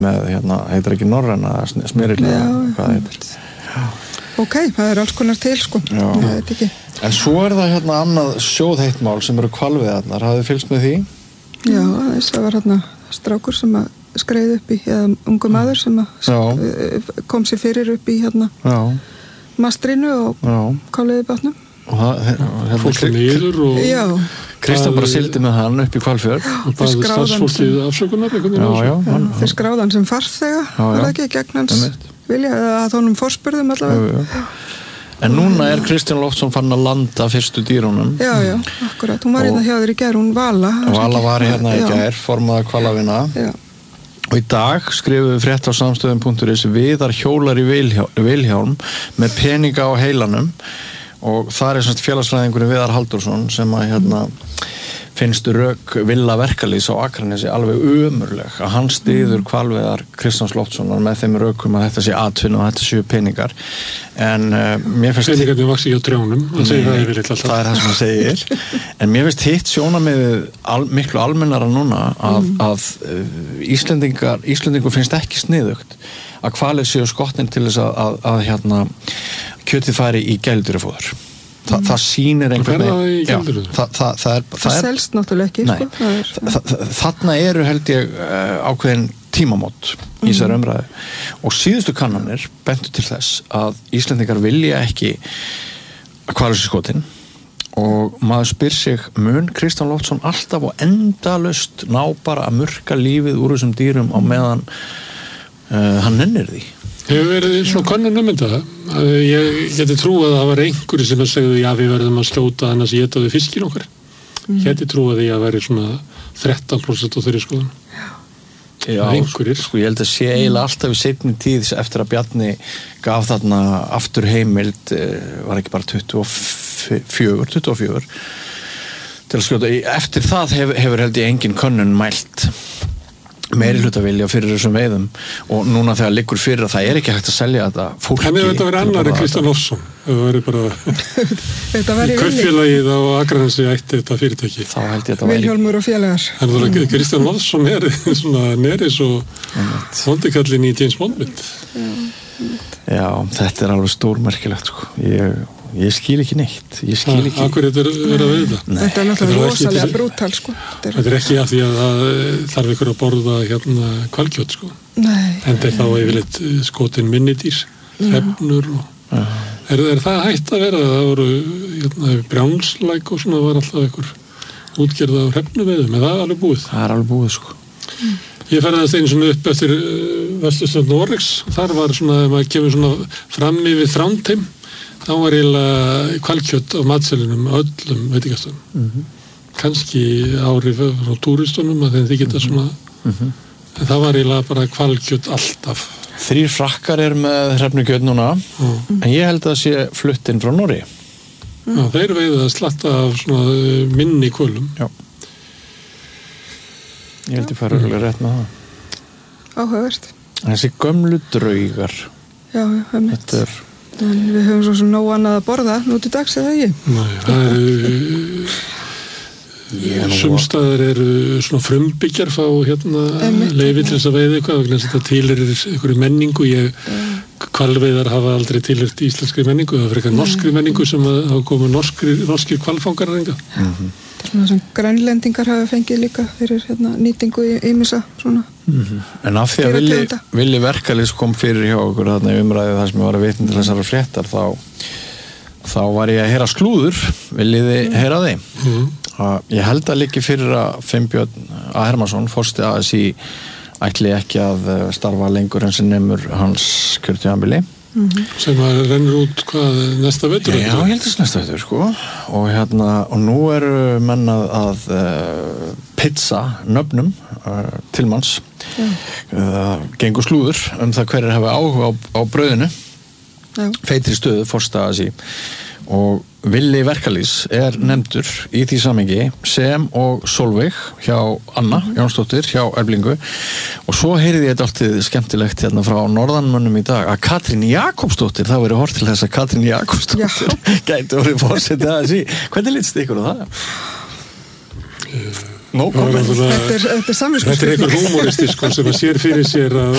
með, heitir ekki norræna smyrilega, hvað það heitir. Ok, það alls konar til, sko. Ég veit ekki. En svo það annað sjóðheitt mál sem eru hvalveiðarnar. Hafið þið fylgst með því? Já, það var strákur sem skreið upp í, eða ungu maður sem kom sér fyrir upp í mastrinu og káliði bátnum. Og fólk niður og Kristján bara sildi með hann upp í Hvalfjörð og bara starfsfólkið afsökunar þeir skráði hann sem farþega var það ekki gegn hans vilja að honum forspurðum allavega En núna Kristján Loftsson fann að landa fyrstu dýrunum Já, akkurat, hún var hérna hjá þér í gær hún Vala var hérna í gær, formaða hvalavina og í dag skrifuðu frétt á samstöðum.is Viðar hjólar í Vilhjálm með peninga á heilanum og það semst félagsfræðingurinn Viðar Halldórsson sem að finnst rök Villa Verkalýðs á Akranesi alveg ömurleg að hann styður hvalveiðar Kristjáns Loftssonar með þeim rökum að þetta sé atvinna og þetta séu peningar en mér finnst peningarnir vaxi á trjánum það það sem hann segir en mér finnst hitt sjónarmiðið miklu almennara núna að Íslendingur finnst ekki sniðugt að hvalir séu skotnin til þess að kjötið færi í gæludýrafóður það sýnir einhvern veginn það selst náttúrulega ekki þarna eru held ég ákveðin tímamót í þessari umræðu og síðustu kannanir bentu til þess að Íslendingar vilja ekki að hvalir séu skotin og maður spyr sig mun Kristján Loftsson alltaf og endalaust ná bara að murka lífið úr þessum dýrum á meðan hann nennir því Hefur verið svona könnun þetta að ég geti trúað að það var einhverju sem að segðu já við verðum að skjóta annars éta við fiskin okkar geti trúað því að veri svona 13% á þeirri skoðun Já, sko ég held að sé eiginlega alltaf í seinni tíð eftir að Bjarni gaf þarna aftur heimild var ekki bara 24 til að skjóta eftir það hefur held ég engin könnun mælt meiri hlutavilja fyrir þessum veiðum og núna þegar liggur fyrir að það ekki hægt að selja þetta fólki Hann þetta verið annari Kristján Loftsson það verið bara kaupfélagið á Akranesi ætti þetta fyrirtæki þá held ég þetta væri Vilhjálmur og félagar Þannig að Kristján Loftsson svona neris og hóndikallin í James Bond mynd Já, þetta alveg stórmerkilegt sko Ég skil ekki neitt Akkur þetta verið að veita Þetta náttúrulega rosalega brútal sko Þetta ekki af því að það þarf ykkur að borða hvalkjöt sko en þetta þá yfirleitt skotin minnidýr hrefnur og það hægt að vera það voru brjánslæk og svona var alltaf ykkur útgerða á hrefnuveiðum er það alveg búið? Það alveg búið sko Ég ferðast einu svona upp eftir Vesturströnd Noregs þar var svona, ef maður kemur svona fram yfir Þrándheim þá var eiginlega hvalkjöt á matselinum öllum veitingastöðum kannski áhrif frá túristunum að þeim þykir þetta svona en það var eiginlega bara hvalkjöt alltaf 3 frakkar með hrefnukjöt núna en ég held að það sé flutt inn frá Noregi Já, þeir veiða að slatta af svona minni kvölum Já Ég held ég fara örugglega rétt með það Áhugavert Þessi gömlu draugar Já, þetta En við höfum svo sem nóg annað að borða nú til dags eða ekki? Nei, það sumstaðar eru svona frumbyggjar fá leyfi til þess að veiða eitthvað vegna þetta tilheyrir einhverju menningu hvalveiðar hafa aldrei tilheyrt íslenskri menningu það er frekar norskri menningu sem hafa komið norskir hvalfangar Svona sem grænlendingar hafa fengið líka fyrir nýtingu í ýmissa svona En af því að Villi Verkalýðs kom fyrir hjá okkur þarna í umræðu þar sem ég var að vitna til þessara fréttar þá var ég að heyra slúður viljiði heyra því ég held að liggi fyrir að Finnbjörn A. Hermansson forsti ASÍ ætli ekki að starfa lengur en sem nemur hans kjörtímabili sem að rennur út hvað næsta vetur Já, ég held þess næsta vetur sko og nú eru menn að pizza nöfnum til manns gengur slúður það hverjir hafa áhuga á brauðinu feitri stöðu forsta ASÍ og Villi Verkalýðs nefndur í því samhengi sem og Sólveig hjá Anna Jónsdóttir hjá Eflingu og svo heyrði ég alltaf skemmtilegt frá norðanmönnum í dag að Katrín Jakobsdóttir það verið hort til þess að Katrín Jakobsdóttir gæti orðið forseti ASÍ hvernig lítst ykkur á það? Þetta er samviskuspurning. Þetta er einhver húmoristi sko, sem að sér fyrir sér að